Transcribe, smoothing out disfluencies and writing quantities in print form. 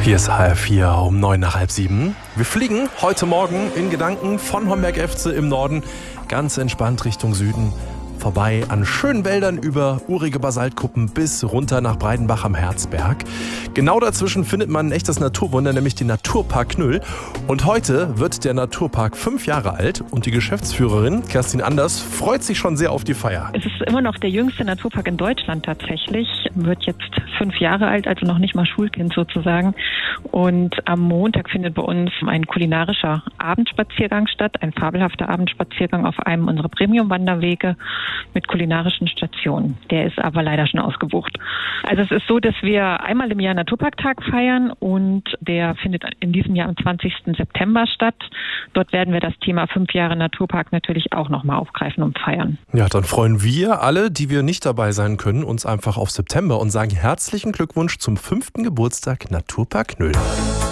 Hier ist HR4 um 9 nach halb 7. Wir fliegen heute Morgen in Gedanken von Homberg-Efze im Norden ganz entspannt Richtung Süden, vorbei an schönen Wäldern über urige Basaltkuppen bis runter nach Breidenbach am Herzberg. Genau dazwischen findet man ein echtes Naturwunder, nämlich den Naturpark Knüll. Und heute wird der Naturpark 5 Jahre alt und die Geschäftsführerin Kerstin Anders freut sich schon sehr auf die Feier. Es ist immer noch der jüngste Naturpark in Deutschland tatsächlich, wird jetzt 5 Jahre alt, also noch nicht mal Schulkind sozusagen. Und am Montag findet bei uns ein kulinarischer Abendspaziergang statt, ein fabelhafter Abendspaziergang auf einem unserer Premium-Wanderwege mit kulinarischen Stationen. Der ist aber leider schon ausgebucht. Also es ist so, dass wir einmal im Jahr Naturparktag feiern und der findet in diesem Jahr am 20. September statt. Dort werden wir das Thema 5 Jahre Naturpark natürlich auch nochmal aufgreifen und feiern. Ja, dann freuen wir alle, die wir nicht dabei sein können, uns einfach auf September und sagen herzlichen Glückwunsch zum 5. Geburtstag Naturpark Knüll.